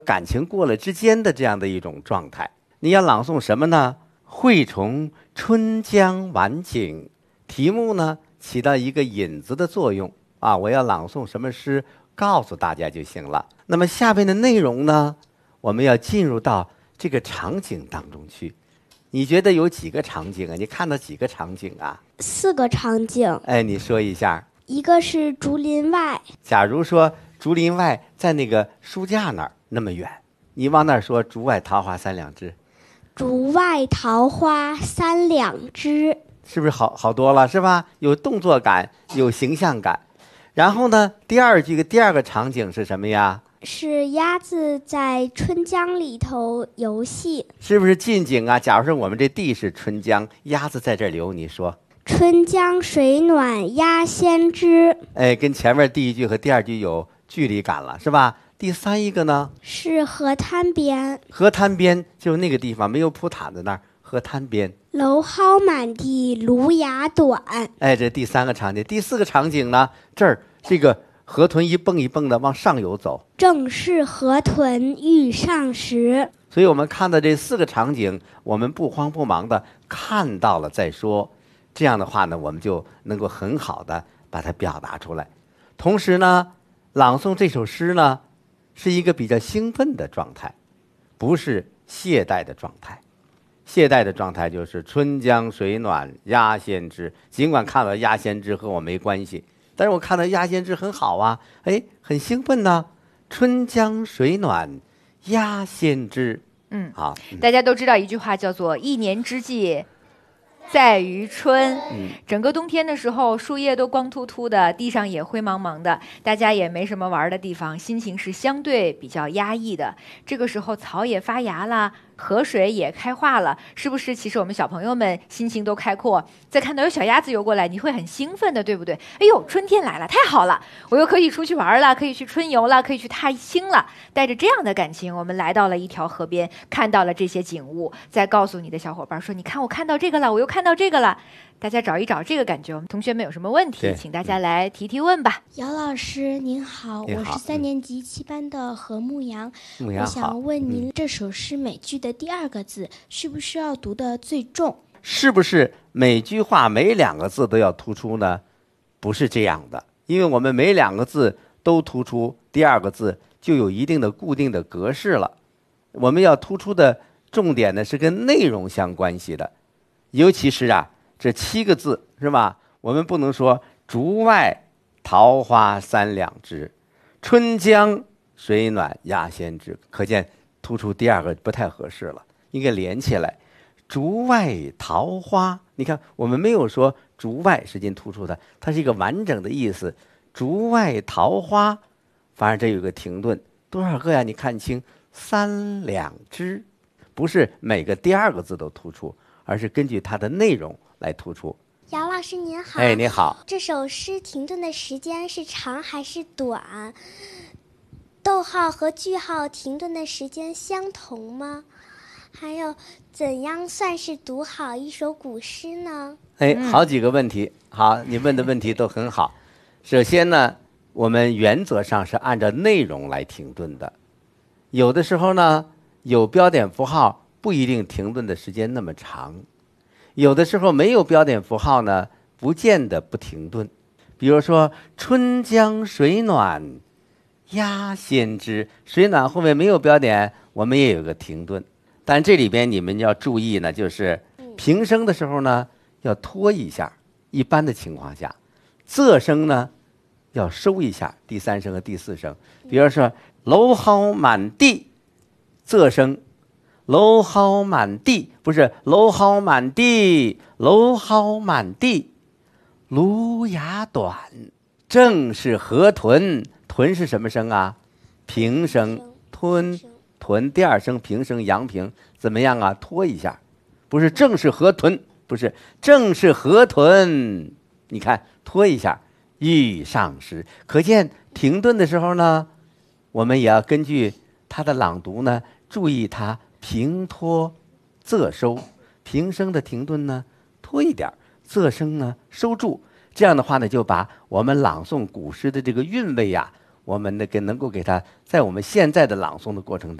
感情过了之间的这样的一种状态。你要朗诵什么呢？惠崇春江晚景，题目呢起到一个引子的作用啊，我要朗诵什么诗，告诉大家就行了。那么下边的内容呢，我们要进入到这个场景当中去。你觉得有几个场景啊？你看到几个场景啊 ？4个场景。 哎，你说一下。 一个是竹林外。 假如说竹林外在那个书架那儿那么远，你往那儿说竹外桃花三两枝。 竹外桃花三两枝， 是不是好多了，是吧？有动作感，有形象感。然后呢，第二个场景是什么呀？ 是鸭子在春江里头游戏。 是不是近景啊？假如说我们这地是春江，鸭子在这儿游，你说春江水暖鸭先知。 哎，跟前面第一句和第二句有距离感了，是吧？第三一个呢？ 是河滩边。 河滩边就是那个地方，没有铺毯子那儿，河滩边。 蒌蒿满地芦芽短。 哎，这第三个场景。第四个场景呢？这儿这个河豚一蹦一蹦的往上游走， 正是河豚欲上时。 所以我们看到这4个场景，我们不慌不忙的看到了再说，这样的话呢，我们就能够很好的把它表达出来。同时呢，朗诵这首诗呢，是一个比较兴奋的状态，不是懈怠的状态。懈怠的状态就是春江水暖鸭先知，尽管看到鸭先知和我没关系，但是我看到鸭先知很好啊，哎，很兴奋呢。春江水暖鸭先知。好， 大家都知道一句话叫做一年之计在于春。整个冬天的时候，树叶都光秃秃的，地上也灰茫茫的，大家也没什么玩的地方，心情是相对比较压抑的。这个时候草也发芽了，河水也开化了，是不是其实我们小朋友们心情都开阔，再看到有小鸭子游过来，你会很兴奋的，对不对？哎呦，春天来了，太好了，我又可以出去玩了，可以去春游了，可以去踏青了。带着这样的感情，我们来到了一条河边，看到了这些景物，再告诉你的小伙伴说，你看我看到这个了，我又看到这个了。大家找一找这个感觉。我们同学们有什么问题，请大家来提提问吧。 姚老师您好，我是3年级7班的何牧阳。我想问您，这首诗每句的第2个字需不需要读得最重？ 是不是每句话每2个字都要突出呢？不是这样的，因为我们每2个字都突出，第2个字就有一定的固定的格式了。我们要突出的重点呢是跟内容相关系的，尤其是这7个字是吧？我们不能说竹外桃花三两枝，春江水暖鸭先知，可见突出第2个不太合适了，应该连起来。竹外桃花，你看我们没有说竹外是进突出的，它是一个完整的意思。竹外桃花，反而这有个停顿，多少个呀？你看清，3两枝，不是每个第2个字都突出，而是根据它的内容来突出。 姚老师您好。 哎，你好。 这首诗停顿的时间是长还是短？逗号和句号停顿的时间相同吗？还有，怎样算是读好一首古诗呢？ 哎，好几个问题。好，你问的问题都很好。首先呢，我们原则上是按照内容来停顿的。有的时候呢，有标点符号不一定停顿的时间那么长，有的时候没有标点符号呢，不见得不停顿。比如说春江水暖鸭先知，水暖后面没有标点，我们也有个停顿。但这里边你们要注意呢，就是平声的时候呢要拖一下，一般的情况下，仄声呢要收一下，第3声和第4声。比如说蒌蒿满地，仄声，蒌蒿满地，不是蒌蒿满地，蒌蒿满地，芦芽短，正是河豚，豚是什么声啊？平声，吞，豚第2声平声阳平，怎么样啊？拖一下，不是正是河豚，不是正是河豚，你看拖一下，欲上时。可见停顿的时候呢，我们也要根据它的朗读呢，注意它平拖仄收，平声的停顿呢拖一点，仄声呢收住。这样的话呢，就把我们朗诵古诗的这个韵味我们能够给他在我们现在的朗诵的过程当中。